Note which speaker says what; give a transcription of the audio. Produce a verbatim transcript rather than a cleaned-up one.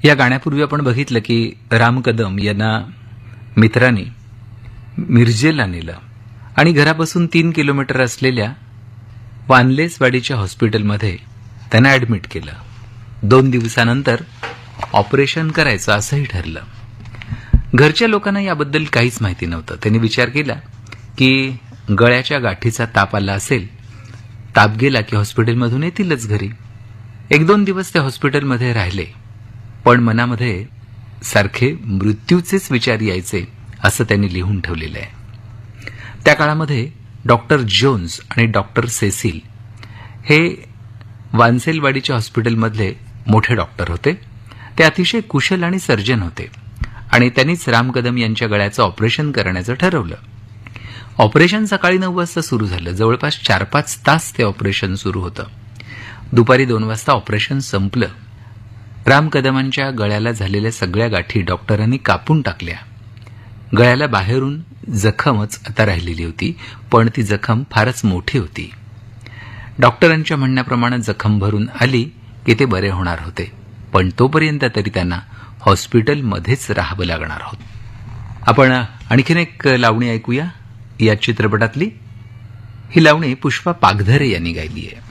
Speaker 1: या गाण्यापूर्वी आपण बघितलं की राम कदम यांना मित्रांनी मिरजेला नेलं आणि घरापासून तीन किलोमीटर असलेल्या वानलेसवाडीच्या हॉस्पिटलमध्ये त्यांना ॲडमिट केलं. दोन दिवसानंतर ऑपरेशन करायचं असंही ठरलं. घरच्या लोकांना याबद्दल काहीच माहिती नव्हतं. त्यांनी विचार केला की गळ्याच्या गाठीचा ताप आला असेल, ताप गेला की हॉस्पिटलमधून येतीलच घरी. एक दोन दिवस ते हॉस्पिटलमध्ये राहिले, पण मनामध्ये सारखे मृत्यूचेच विचार यायचे असं त्यांनी लिहून ठेवलेलं आहे. त्या काळामध्ये डॉक्टर जोन्स आणि डॉक्टर सेसिल हे वानसेलवाडीच्या हॉस्पिटलमधले मोठे डॉक्टर होते. ते अतिशय कुशल आणि सर्जन होते आणि त्यांनीच राम कदम यांच्या गळ्याचं ऑपरेशन करण्याचं ठरवलं. ऑपरेशन सकाळी नऊ वाजता सुरू झालं. जवळपास चार पाच तास ते ऑपरेशन सुरू होतं. दुपारी दोन वाजता ऑपरेशन संपलं. राम कदमांच्या गळ्याला झालेल्या सगळ्या गाठी डॉक्टरांनी कापून टाकल्या. गळ्याला बाहेरून जखमच आता राहिलेली होती, पण ती जखम फारच मोठी होती. डॉक्टरांच्या म्हणण्याप्रमाणे जखम भरून आली की ते बरे होणार होते, पण तोपर्यंत तरी त्यांना हॉस्पिटलमध्येच राहावं लागणार होतं. आपण आणखीन एक लावणी ऐकूया या चित्रपटातली. ही लावणी पुष्पा पागधरे यांनी गायली आहे.